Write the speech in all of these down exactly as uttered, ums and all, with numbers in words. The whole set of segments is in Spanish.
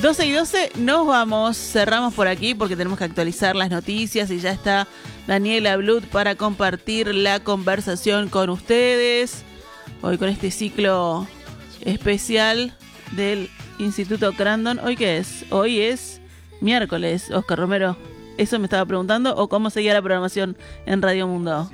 doce y doce, nos vamos, cerramos por aquí porque tenemos que actualizar las noticias y ya está Daniela Blut para compartir la conversación con ustedes. Hoy con este ciclo especial del Instituto Crandon. ¿Hoy qué es? Hoy es miércoles, Oscar Romero. Eso me estaba preguntando, o cómo seguía la programación en Radio Mundo.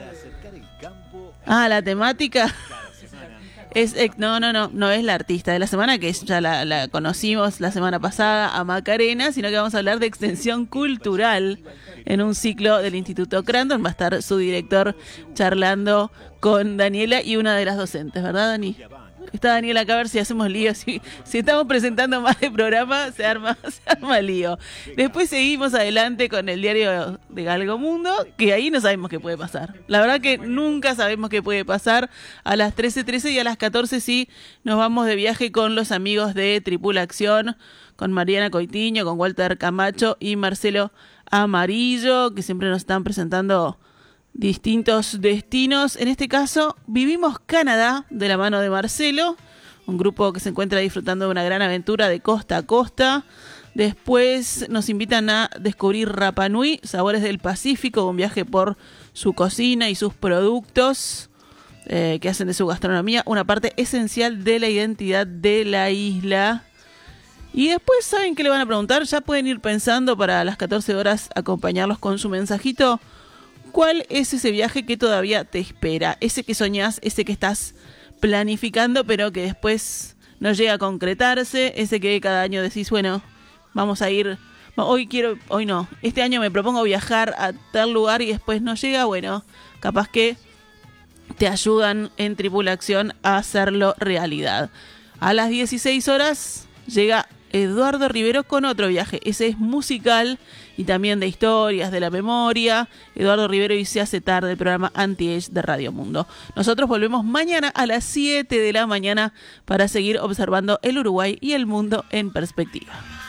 Ah, la temática es, no, no, no, no es la artista de la semana, que ya la, la conocimos la semana pasada, a Macarena, sino que vamos a hablar de extensión cultural en un ciclo del Instituto Crandon. Va a estar su director charlando con Daniela y una de las docentes, ¿verdad, Dani? Está Daniela acá, a ver si hacemos lío. Si, si estamos presentando más de programa, se arma, se arma lío. Después seguimos adelante con el diario de Galgo Mundo, que ahí no sabemos qué puede pasar. La verdad que nunca sabemos qué puede pasar. A las trece trece y a las catorce sí nos vamos de viaje con los amigos de Tripulación, con Mariana Coitiño, con Walter Camacho y Marcelo Amarillo, que siempre nos están presentando distintos destinos. En este caso, Vivimos Canadá, de la mano de Marcelo, un grupo que se encuentra disfrutando de una gran aventura de costa a costa. Después nos invitan a descubrir Rapa Nui, sabores del Pacífico, un viaje por su cocina y sus productos, eh, que hacen de su gastronomía una parte esencial de la identidad de la isla. Y después, ¿saben qué le van a preguntar? Ya pueden ir pensando para las catorce horas acompañarlos con su mensajito. ¿Cuál es ese viaje que todavía te espera? Ese que soñás, ese que estás planificando, pero que después no llega a concretarse. Ese que cada año decís, bueno, vamos a ir, hoy quiero, hoy no. Este año me propongo viajar a tal lugar y después no llega. Bueno, capaz que te ayudan en Tripulación a hacerlo realidad. A las dieciséis horas llega Eduardo Rivero con otro viaje. Ese es musical y también de historias de la memoria. Eduardo Rivero y Se hace tarde, el programa Anti-Age de Radio Mundo. Nosotros volvemos mañana a las siete de la mañana para seguir observando el Uruguay y el mundo en perspectiva.